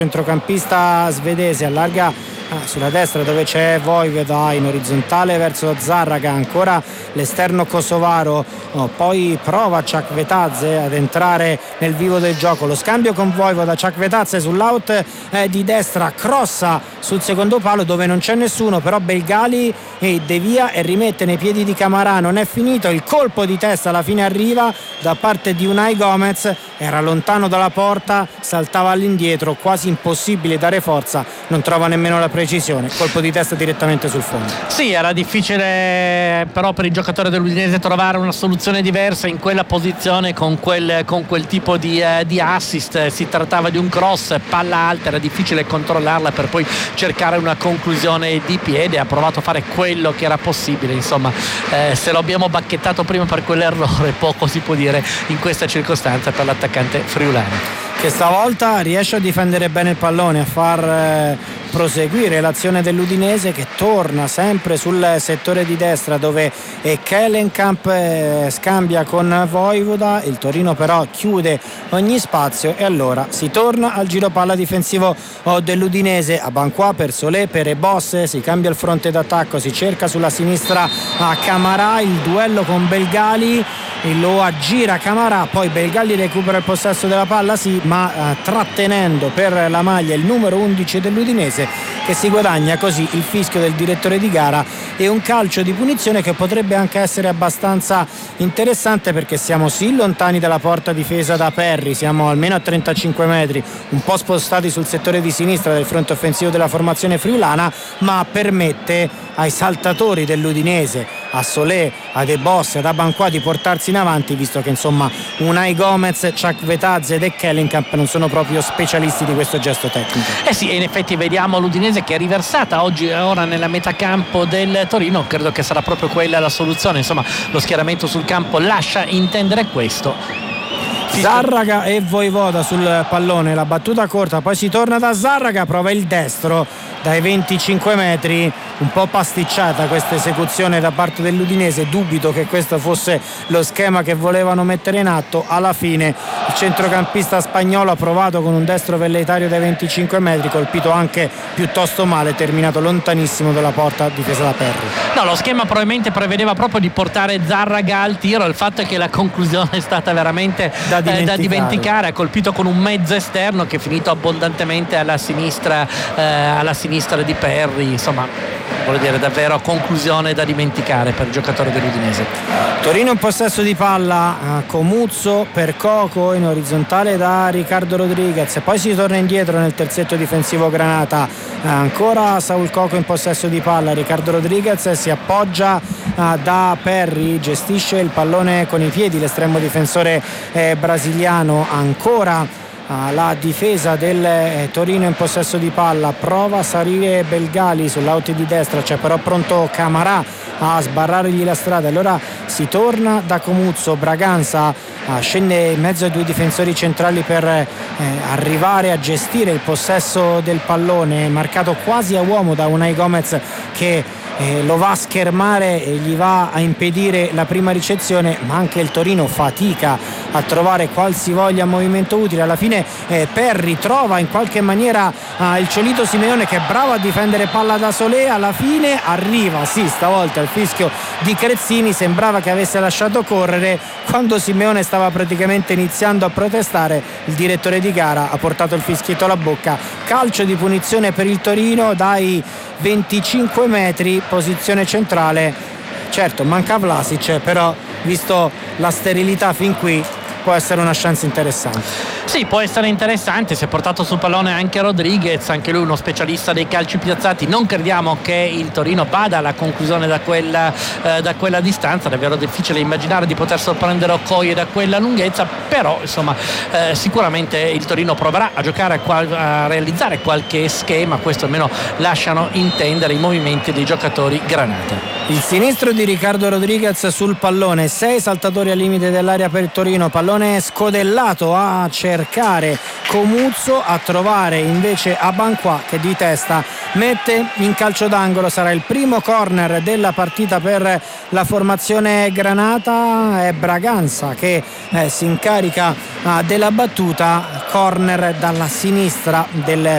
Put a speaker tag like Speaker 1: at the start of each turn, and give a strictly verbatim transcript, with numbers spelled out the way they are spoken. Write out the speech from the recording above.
Speaker 1: centrocampista svedese, allarga ah, sulla destra dove c'è Vojvoda, in orizzontale verso Zarraga, ancora l'esterno kosovaro, oh, poi prova Chakvetadze ad entrare nel vivo del gioco, lo scambio con Vojvoda, Chakvetadze sull'out eh, di destra, crossa sul secondo palo dove non c'è nessuno, però Belgali e devia e rimette nei piedi di Camarà, non è finito, il colpo di testa alla fine arriva da parte di Unai Gomez, era lontano dalla porta, saltava all'indietro, quasi impossibile dare forza, non trova nemmeno la precisione, colpo di testa direttamente sul fondo.
Speaker 2: Sì, era difficile però per il giocatore dell'Udinese trovare una soluzione diversa in quella posizione con quel, con quel tipo di, eh, di assist. Si trattava di un cross, palla alta, era difficile controllarla per poi cercare una conclusione di piede, ha provato a fare quello che era possibile, insomma eh, se lo abbiamo bacchettato prima per quell'errore, poco si può dire in questa circostanza per l'attaccante friulano,
Speaker 1: che stavolta riesce a difendere bene il pallone, a far eh, proseguire l'azione dell'Udinese, che torna sempre sul settore di destra dove Kellenkamp eh, scambia con Vojvoda, il Torino però chiude ogni spazio e allora si torna al giro palla difensivo oh, dell'Udinese. A Banquà per Solé, per Ebos, si cambia il fronte d'attacco, si cerca sulla sinistra a Camarà, il duello con Belgali, lo aggira Camarà, poi Belgali recupera il possesso della palla, sì, ma eh, trattenendo per la maglia il numero undici dell'Udinese, che si guadagna così il fischio del direttore di gara e un calcio di punizione che potrebbe anche essere abbastanza interessante, perché siamo sì lontani dalla porta difesa da Perri, siamo almeno a trentacinque metri, un po' spostati sul settore di sinistra del fronte offensivo della formazione friulana, ma permette ai saltatori dell'Udinese, a Solé, a De Boss, ad Abanquà di portarsi in avanti, visto che insomma Unai Gomez, Chakvetadze e Kellenkamp non sono proprio specialisti di questo gesto tecnico.
Speaker 2: Eh sì, in effetti vediamo l'Udinese che è riversata oggi ora nella metacampo del Torino, credo che sarà proprio quella la soluzione, insomma lo schieramento sul campo lascia intendere questo.
Speaker 1: Zarraga e Vojvoda sul pallone, la battuta corta, poi si torna da Zarraga, prova il destro dai venticinque metri, un po' pasticciata questa esecuzione da parte dell'Udinese, dubito che questo fosse lo schema che volevano mettere in atto. Alla fine il centrocampista spagnolo ha provato con un destro velleitario dai venticinque metri, colpito anche piuttosto male, terminato lontanissimo dalla porta difesa da Perri.
Speaker 2: No, lo schema probabilmente prevedeva proprio di portare Zarraga al tiro, il fatto è che la conclusione è stata veramente
Speaker 1: da dimenticare,
Speaker 2: eh, da dimenticare. Ha colpito con un mezzo esterno che è finito abbondantemente alla sinistra, eh, alla sinistra di Perri, insomma vuol dire davvero conclusione da dimenticare per il giocatore dell'Udinese.
Speaker 1: Torino in possesso di palla, Comuzzo per Coco in orizzontale da Ricardo Rodriguez, poi si torna indietro nel terzetto difensivo granata, ancora Saul Coco in possesso di palla, Ricardo Rodriguez si appoggia da Perri, gestisce il pallone con i piedi l'estremo difensore eh, brasiliano, ancora la difesa del eh, Torino in possesso di palla, prova a salire Belgali sull'out di destra, c'è però pronto Camarà a sbarrargli la strada, allora si torna da Comuzzo, Braganza eh, scende in mezzo ai due difensori centrali per eh, arrivare a gestire il possesso del pallone, marcato quasi a uomo da Unai Gomez che Eh, lo va a schermare e gli va a impedire la prima ricezione, ma anche il Torino fatica a trovare qualsivoglia movimento utile. Alla fine eh, Perri trova in qualche maniera eh, il Ciolito Simeone, che è bravo a difendere palla da Solé, alla fine arriva sì stavolta il fischio di Crezzini, sembrava che avesse lasciato correre quando Simeone stava praticamente iniziando a protestare, il direttore di gara ha portato il fischietto alla bocca, calcio di punizione per il Torino dai venticinque metri, posizione centrale. Certo manca Vlasic, però visto la sterilità fin qui può essere una chance interessante.
Speaker 2: Sì, può essere interessante, si è portato sul pallone anche Rodriguez, anche lui uno specialista dei calci piazzati. Non crediamo che il Torino vada alla conclusione da quella, eh, da quella distanza, è davvero difficile immaginare di poter sorprendere Okoye da quella lunghezza, però insomma eh, sicuramente il Torino proverà a giocare, a, qual- a realizzare qualche schema, questo almeno lasciano intendere i movimenti dei giocatori granata.
Speaker 1: Il sinistro di Ricardo Rodriguez sul pallone, sei saltatori al limite dell'area per il Torino, pallone scodellato a cercare Comuzzo, a trovare invece Abanquà che di testa mette in calcio d'angolo. Sarà il primo corner della partita per la formazione granata, è Braganza che eh, si incarica eh, della battuta, corner dalla sinistra del